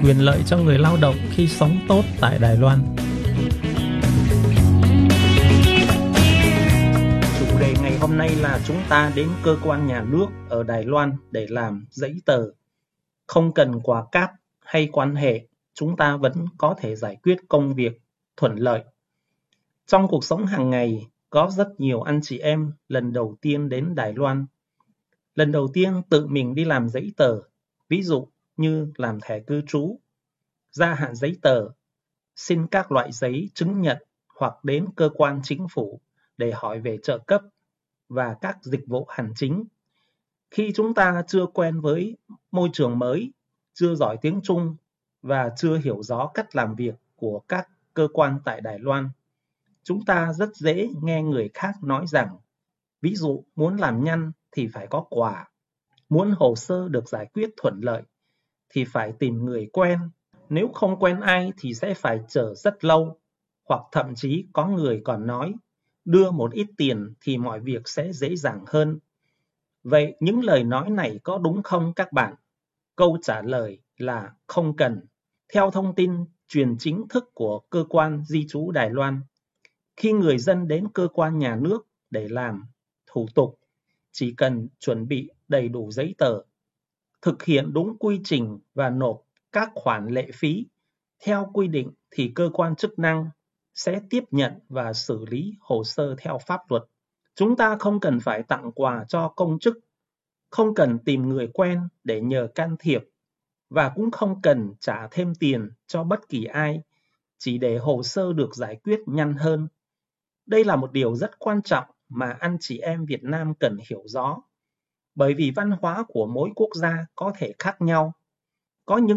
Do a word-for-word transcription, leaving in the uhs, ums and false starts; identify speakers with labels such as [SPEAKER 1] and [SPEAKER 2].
[SPEAKER 1] quyền lợi cho người lao động khi sống tốt tại Đài Loan. Chủ đề ngày hôm nay là chúng ta đến cơ quan nhà nước ở Đài Loan để làm giấy tờ. Không cần quà cáp hay quan hệ, chúng ta vẫn có thể giải quyết công việc thuận lợi. Trong cuộc sống hàng ngày, có rất nhiều anh chị em lần đầu tiên đến Đài Loan. Lần đầu tiên tự mình đi làm giấy tờ, ví dụ như làm thẻ cư trú, gia hạn giấy tờ, xin các loại giấy chứng nhận hoặc đến cơ quan chính phủ để hỏi về trợ cấp và các dịch vụ hành chính. Khi chúng ta chưa quen với môi trường mới, chưa giỏi tiếng Trung và chưa hiểu rõ cách làm việc của các cơ quan tại Đài Loan, chúng ta rất dễ nghe người khác nói rằng, ví dụ muốn làm nhanh thì phải có quà, muốn hồ sơ được giải quyết thuận lợi thì phải tìm người quen, nếu không quen ai thì sẽ phải chờ rất lâu, hoặc thậm chí có người còn nói, đưa một ít tiền thì mọi việc sẽ dễ dàng hơn. Vậy những lời nói này có đúng không các bạn? Câu trả lời là không cần. Theo thông tin truyền chính thức của cơ quan di trú Đài Loan, khi người dân đến cơ quan nhà nước để làm thủ tục, chỉ cần chuẩn bị đầy đủ giấy tờ, thực hiện đúng quy trình và nộp các khoản lệ phí theo quy định thì cơ quan chức năng sẽ tiếp nhận và xử lý hồ sơ theo pháp luật. Chúng ta không cần phải tặng quà cho công chức, không cần tìm người quen để nhờ can thiệp và cũng không cần trả thêm tiền cho bất kỳ ai, chỉ để hồ sơ được giải quyết nhanh hơn. Đây là một điều rất quan trọng mà anh chị em Việt Nam cần hiểu rõ, bởi vì văn hóa của mỗi quốc gia có thể khác nhau. Có những